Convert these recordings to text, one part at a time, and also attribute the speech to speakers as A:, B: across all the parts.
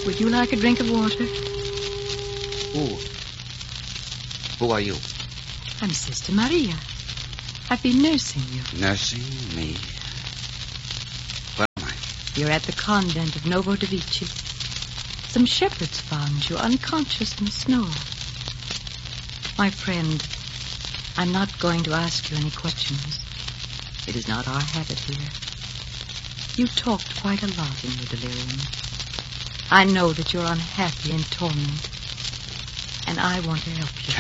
A: Would you like a drink of water?
B: Who are you?
A: I'm Sister Maria. I've been nursing you.
B: Nursing me? Where am I?
A: You're at the convent of Novo de Vici. Some shepherds found you unconscious in the snow. My friend, I'm not going to ask you any questions. It is not our habit here. You talked quite a lot in your delirium. I know that you're unhappy and tormented, and I want to help you.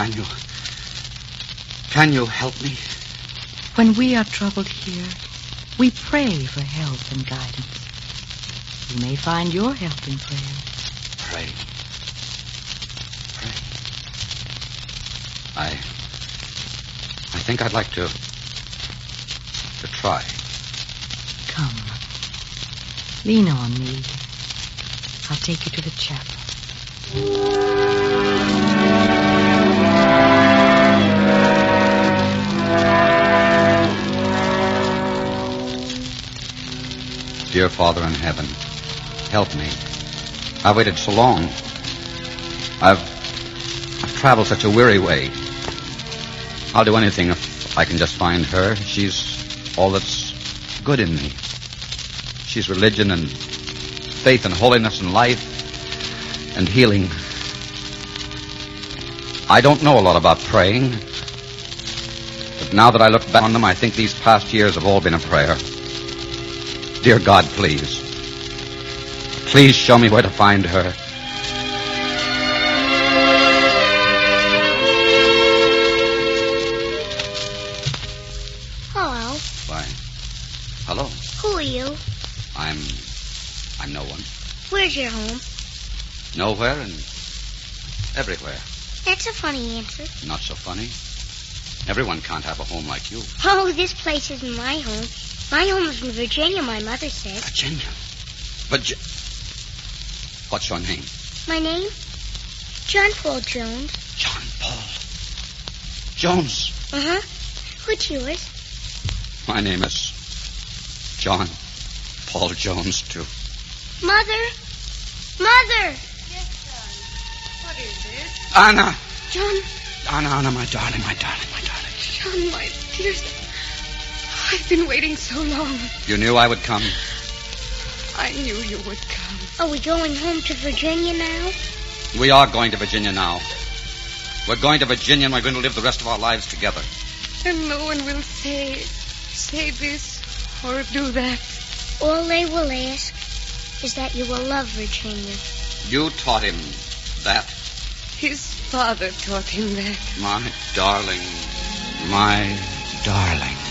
B: Can you help me?
A: When we are troubled here, we pray for help and guidance. You may find your help in prayer.
B: Pray. I think I'd like to try.
A: Come. Lean on me. I'll take you to the chapel.
B: Dear Father in heaven, help me. I've waited so long. I've traveled such a weary way. I'll do anything if I can just find her. She's all that's good in me. She's religion and faith and holiness and life and healing. I don't know a lot about praying, but now that I look back on them, I think these past years have all been a prayer. Dear God, please show me where to find her.
C: Hello.
B: Why, hello.
C: Who are you?
B: I'm no one.
C: Where's your home?
B: Nowhere and everywhere.
C: That's a funny answer.
B: Not so funny. Everyone can't have a home like you.
C: Oh, this place isn't my home. My home is in Virginia, my mother said.
B: Virginia? What's your name?
C: My name? John Paul Jones.
B: John Paul Jones.
C: Uh-huh. What's yours?
B: My name is John Paul Jones, too.
C: Mother? Mother!
D: Yes, son. What is it?
B: Anna!
C: John.
B: Anna, my darling.
D: John, my dear. I've been waiting so long.
B: You knew I would come?
D: I knew you would come.
C: Are we going home to Virginia now?
B: We are going to Virginia now. We're going to Virginia and we're going to live the rest of our lives together.
D: And no one will say this or do that.
C: All they will ask is that you will love Virginia.
B: You taught him that.
D: His father taught him that.
B: My darling. My darling.